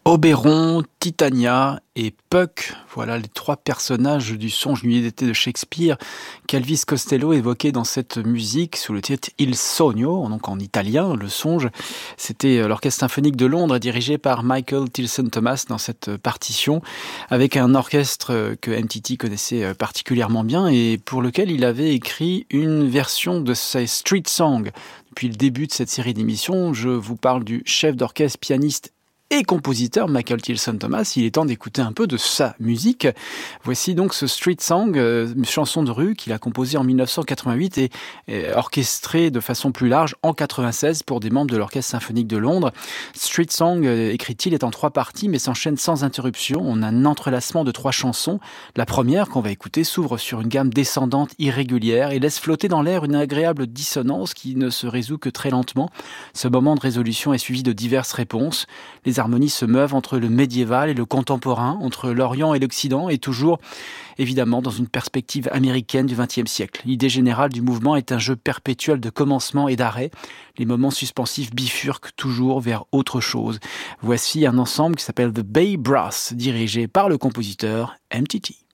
Oberon, Titania et Puck, voilà les trois personnages du songe Nuit d'été de Shakespeare qu'Elvis Costello évoquait dans cette musique sous le titre Il Sogno, donc en italien, le songe. C'était l'Orchestre symphonique de Londres dirigé par Michael Tilson Thomas dans cette partition, avec un orchestre que MTT connaissait particulièrement bien et pour lequel il avait écrit une version de ses Street Songs. Depuis le début de cette série d'émissions, je vous parle du chef d'orchestre, pianiste et compositeur Michael Tilson Thomas. Il est temps d'écouter un peu de sa musique. Voici donc ce Street Song, une chanson de rue qu'il a composée en 1988 et orchestrée de façon plus large en 96 pour des membres de l'Orchestre symphonique de Londres. Street Song, écrit-il, est en 3 parties mais s'enchaîne sans interruption. On a un entrelacement de 3 chansons. La première, qu'on va écouter, s'ouvre sur une gamme descendante irrégulière et laisse flotter dans l'air une agréable dissonance qui ne se résout que très lentement. Ce moment de résolution est suivi de diverses réponses. Les harmonies se meuvent entre le médiéval et le contemporain, entre l'Orient et l'Occident, et toujours, évidemment, dans une perspective américaine du XXe siècle. L'idée générale du mouvement est un jeu perpétuel de commencement et d'arrêt. Les moments suspensifs bifurquent toujours vers autre chose. Voici un ensemble qui s'appelle The Bay Brass, dirigé par le compositeur MTT.